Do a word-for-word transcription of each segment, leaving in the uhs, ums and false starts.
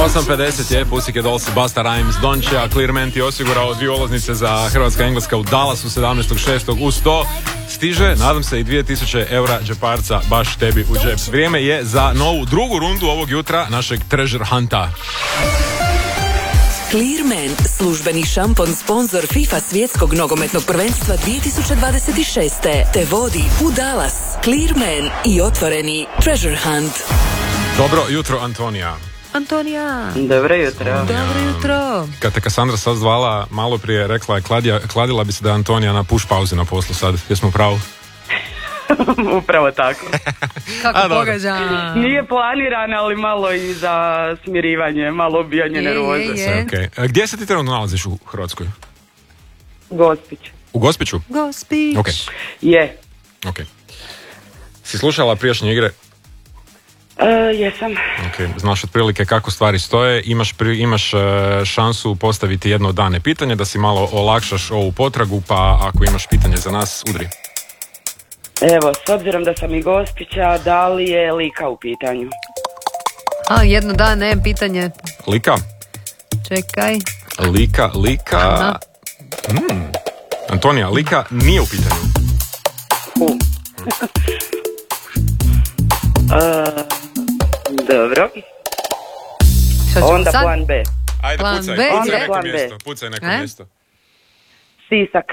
osam pedeset je Pussycat Dolls i Busta Rhymes Donče, a Clearman ti osigurao dvije ulaznice za Hrvatska Engleska u Dallasu sedamnaestog šestog uz to stiže, nadam se, i dvije tisuće eura džeparca baš tebi u džep. Vrijeme je za novu drugu rundu ovog jutra našeg Treasure Hunta. Clearman, službeni šampon, sponsor FIFA svjetskog nogometnog prvenstva dvije tisuće dvadeset šest. te vodi u Dallas. Clearman i otvoreni Treasure Hunt. Dobro jutro, Antonija. Antonija. Dobro jutro. Dobro jutro. Kad te Kasandra sad zvala, malo prije rekla je kladija, kladila bi se da je Antonija na push pauzi na poslu sad. Jesmo u pravu? Upravo tako. Kako A, pogađa? Nije planirana, ali malo i za smirivanje, malo obijanje Je, nervoze. je, je. Okay. A gdje se ti trenutno nalaziš u Hrvatskoj? Gospić. U Gospiću? Gospić. Ok. Je. Ok. Si slušala prijašnje igre? E, jesam. Ok, znaš otprilike kako stvari stoje, imaš, pri, imaš uh, šansu postaviti jedno dane pitanje da si malo olakšaš ovu potragu, pa ako imaš pitanje za nas, udri. Evo, s obzirom da sam i Gospića, da li je Lika u pitanju? A, jedno da, ne, pitanje. Lika? Čekaj. Lika, Lika... Mm. Antonija, Lika nije u pitanju. U. e, dobro. Šta ćemo Onda sad? plan B. Ajde, Plan pucaj, B, pucaj ide. neko Plan B. mjesto, pucaj neko E? mjesto. Sisak.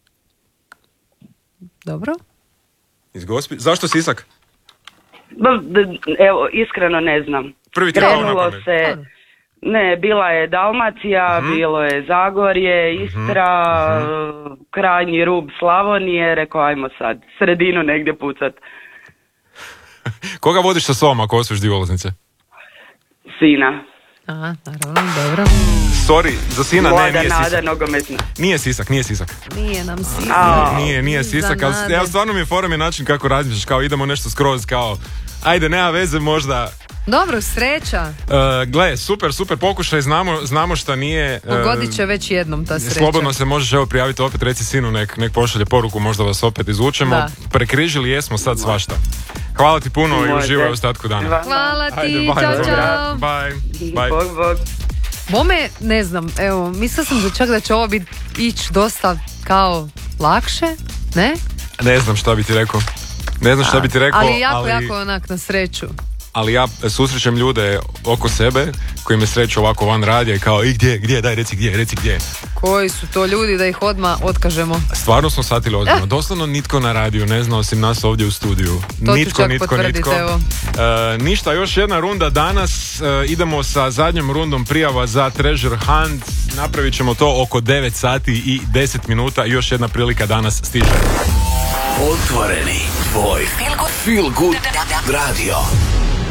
Dobro. Iz Gospi... Zašto Sisak? B- d- Evo, iskreno ne znam. Prvi ti je pao na Krenulo pamet. se... Ne, bila je Dalmacija, Mhm. bilo je Zagorje, Istra, krajnji rub Slavonije, rekao ajmo sad, sredinu negdje pucat. Koga vodiš sa sobom ako osvojiš dvije ulaznice? Sina. Aha, naravno, dobro. Sorry, za sina ne, Mlada nije nada Sisak. nogometna. Nije Sisak, nije Sisak. Nije nam si. A, Nije, nije Za Sisak, ali nade. ja, stvarno mi je forum je način kako razmišljaš, kao idemo nešto skroz, kao ajde, nema veze, možda. Dobro, sreća. Uh, gle, super, super pokušaj, znamo, znamo šta nije. uh, Pogodit će već jednom ta sreća. Slobodno se možeš evo prijaviti opet, reci sinu, nek, nek pošalje poruku, možda vas opet izvučemo. Da. Prekrižili jesmo sad svašta. Hvala ti puno i Može. uživaj u ostatku dana. Hvala. Hvala ti, Ajde, bye, čao, bye. čao. Bye, bye. Bog, bog. Bome, ne znam, evo, mislila sam da čak da će ovo biti ići dosta kao lakše, ne? Ne znam šta bi ti rekao. Ne znam šta bi ti rekao, Ali jako, ali, jako onak na sreću. ali ja susrećem ljude oko sebe koji me sreću ovako van radija i kao i gdje, gdje, daj reci gdje, reci gdje. Koji su to ljudi da ih odmah otkažemo? Stvarno smo shvatili ozbiljno. Doslovno nitko na radiju ne zna osim nas ovdje u studiju. To ću nitko, čak nitko, potvrditi, nitko. evo. E, ništa, još jedna runda danas. E, idemo sa zadnjom rundom prijava za Treasure Hunt. Napravit ćemo to oko devet sati i deset minuta. Još jedna prilika danas stiže. Otvoreni tvoj Feel Good Radio.